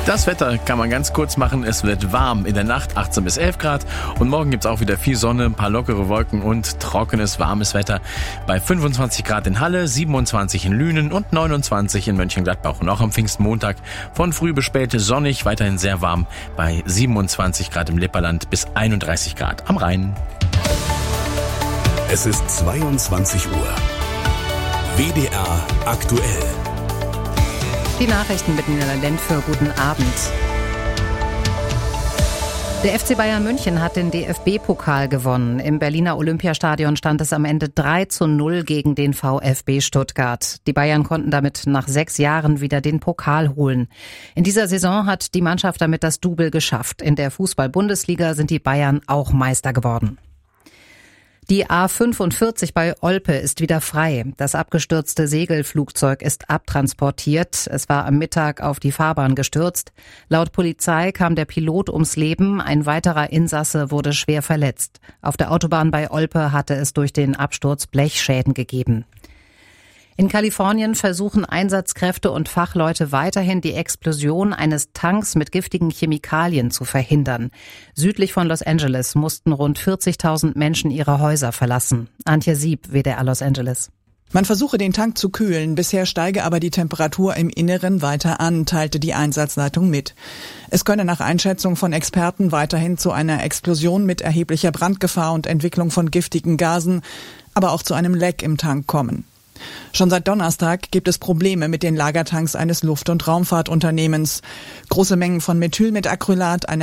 Das Wetter kann man ganz kurz machen. Es wird warm in der Nacht, 18 bis 11 Grad. Und morgen gibt's auch wieder viel Sonne, ein paar lockere Wolken und trockenes, warmes Wetter. Bei 25 Grad in Halle, 27 in Lünen und 29 in Mönchengladbach. Und auch am Pfingstmontag von früh bis spät sonnig, weiterhin sehr warm bei 27 Grad im Lipperland bis 31 Grad am Rhein. Es ist 22 Uhr. WDR aktuell. Die Nachrichten mit Nina Lendt für guten Abend. Der FC Bayern München hat den DFB-Pokal gewonnen. Im Berliner Olympiastadion stand es am Ende 3:0 gegen den VfB Stuttgart. Die Bayern konnten damit nach 6 Jahren wieder den Pokal holen. In dieser Saison hat die Mannschaft damit das Double geschafft. In der Fußball-Bundesliga sind die Bayern auch Meister geworden. Die A45 bei Olpe ist wieder frei. Das abgestürzte Segelflugzeug ist abtransportiert. Es war am Mittag auf die Fahrbahn gestürzt. Laut Polizei kam der Pilot ums Leben. Ein weiterer Insasse wurde schwer verletzt. Auf der Autobahn bei Olpe hatte es durch den Absturz Blechschäden gegeben. In Kalifornien versuchen Einsatzkräfte und Fachleute weiterhin, die Explosion eines Tanks mit giftigen Chemikalien zu verhindern. Südlich von Los Angeles mussten rund 40.000 Menschen ihre Häuser verlassen. Antje Sieb, WDR Los Angeles. Man versuche, den Tank zu kühlen, bisher steige aber die Temperatur im Inneren weiter an, teilte die Einsatzleitung mit. Es könne nach Einschätzung von Experten weiterhin zu einer Explosion mit erheblicher Brandgefahr und Entwicklung von giftigen Gasen, aber auch zu einem Leck im Tank kommen. Schon seit Donnerstag gibt es Probleme mit den Lagertanks eines Luft- und Raumfahrtunternehmens. Große Mengen von Methylmetacrylat, einer